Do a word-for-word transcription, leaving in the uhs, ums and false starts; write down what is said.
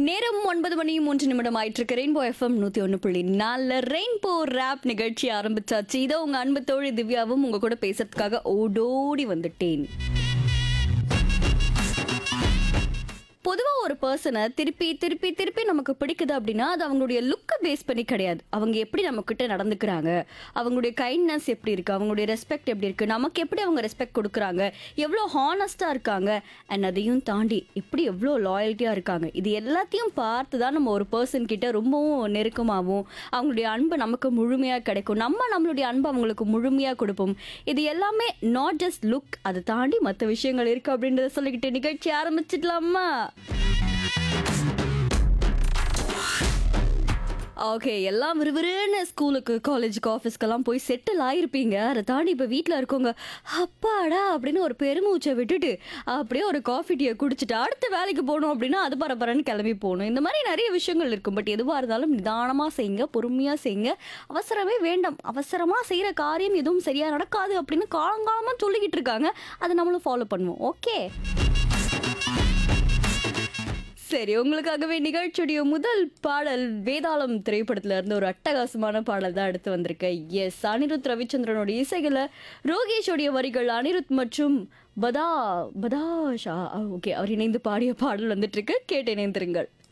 நேரம் ஒன்பது மணி மூன்று நிமிடம் ஆயிட்டு இருக்கு. ரெயின்போ எஃப்எம் நூத்தி ஒன்னு புள்ளி நாலு ரெயின்போ ரேப் நிகழ்ச்சி ஆரம்பிச்சாச்சு. இதோ உங்க அன்பு தோழி திவ்யாவும் உங்க கூட பேசுறதுக்காக ஓடோடி வந்துட்டேன். பொதுவா ஒரு பர்சனை திருப்பி திருப்பி திருப்பி நமக்கு பிடிக்குது அப்படின்னா அது அவங்களுடைய லுக்கை பேஸ் பண்ணி கிடையாது. அவங்க எப்படி நம்ம கிட்ட நடந்துக்கிறாங்க, அவங்களுடைய கைண்ட்னஸ் எப்படி இருக்கு, அவங்களுடைய ரெஸ்பெக்ட் எப்படி இருக்கு, நமக்கு எப்படி அவங்க ரெஸ்பெக்ட் கொடுக்குறாங்க, எவ்வளோ ஹானஸ்டா இருக்காங்க, அண்ட் அதையும் தாண்டி எப்படி எவ்வளோ லாயல்ட்டியா இருக்காங்க. இது எல்லாத்தையும் பார்த்து தான் நம்ம ஒரு பர்சன் கிட்ட ரொம்பவும் நெருக்கமாகவும் அவங்களுடைய அன்பு நமக்கு முழுமையா கிடைக்கும். நம்ம நம்மளுடைய அன்பு அவங்களுக்கு முழுமையா கொடுப்போம். இது எல்லாமே நாட் ஜஸ்ட் லுக், அதை தாண்டி மற்ற விஷயங்கள் இருக்கு அப்படின்றத சொல்லிக்கிட்டு நிகழ்ச்சி ஆரம்பிச்சிடலாமா? ஓகே, எல்லாம் விறுவிறுன்னு ஸ்கூலுக்கு காலேஜுக்கு ஆஃபீஸ்க்கெல்லாம் போய் செட்டில் ஆகிருப்பீங்க. அதை தாண்டி இப்போ வீட்டில் இருக்கவங்க அப்பாடா அப்படின்னு ஒரு பெருமூச்சை விட்டுட்டு அப்படியே ஒரு காஃபி டீயை குடிச்சிட்டு அடுத்த வேலைக்கு போகணும் அப்படின்னா அது பரபரன்னு கிளம்பி போகணும். இந்த மாதிரி நிறைய விஷயங்கள் இருக்கும். பட் எதுவாக இருந்தாலும் நிதானமாக செய்யுங்க, பொறுமையாக செய்யுங்க. அவசரமே வேண்டாம். அவசரமாக செய்கிற காரியம் எதுவும் சரியாக நடக்காது அப்படின்னு காலங்காலமாக சொல்லிக்கிட்டு இருக்காங்க. அதை நம்மளும் ஃபாலோ பண்ணுவோம். ஓகே சரி, உங்களுக்காகவே நிகழ்ச்சியுடைய முதல் பாடல் வேதாளம் திரைப்படத்துல இருந்து ஒரு அட்டகாசமான பாடல் தான் எடுத்து வந்திருக்கேன். எஸ், அனிருத் ரவிச்சந்திரனுடைய இசைகள ரோகேஷோடைய வரிகள் அனிருத் மற்றும் பதா பதாஷா ஓகே அவர் இணைந்து பாடிய பாடல் வந்துட்டு இருக்கு. கேட்டு இணைந்திருங்கள்.